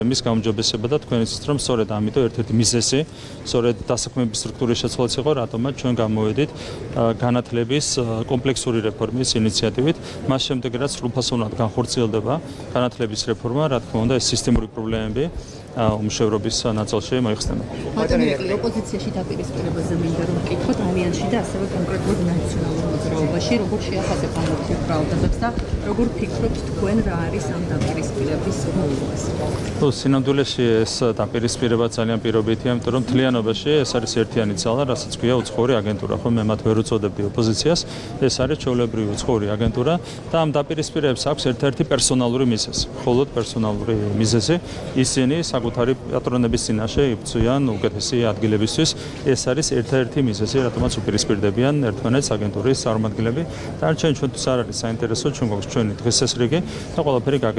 მის გაუმჯობესება და თქვენ იცით რომ სწორედ ამიტომ ერთ-ერთი მიზეზი სწორედ დასაქმების სტრუქტურის შეცვლაც იყო რატომაც ჩვენ გამოვედით განათლების კომპლექსური რეფორმის ინიციატივით მას შემდეგ რაც სრულფასოვნად განხორციელდება განათლების რეფორმა რა თქმა უნდა ეს სისტემური პრობლემები უმუშევრობის ნაწილში მოიხსნება. ბატონო, ოპოზიციაში დაპირისპირებაზე მინდა რომ ვკითხოთ ალიანსში და ასევე კონკრეტულად ნაციონალურ მოძრაობაში, როგორ შეახასებთ ამ ოთხ ბრალდებებს და როგორ ფიქრობთ თქვენ რა არის ამ დაპირისპირების როლი? სინამდვილეში ეს დაპირისპირება ძალიან პირობითია, იმიტომ რომ მთლიანობაში ეს არის ერთიანი ძალა, რასაც ქვია უცხოური აგენტურა, ხო მე მათ ვერ უწოდებდი ოპოზიციას, ეს არის ჩვეულებრივი უცხოური აგენტურა და ამ დაპირისპირებებს აქვს ერთ-ერთი პერსონალური მიზეზი. მხოლოდ პერსონალური მიზეზი, ისინი საკუთარი პატრონების წინაშე იბრძვიან უკეთესი ადგილებისთვის. ეს არის ერთ-ერთი მიზეზი, რატომაც უპირისპირდებიან ერთმანეთს აგენტურის წარმომადგენლები. დარჩენილი ჩვენთვის არ არის საინტერესო, ჩვენ გვაქვს ჩვენი დღესასრიგი და ყველაფერი გაკეთდება.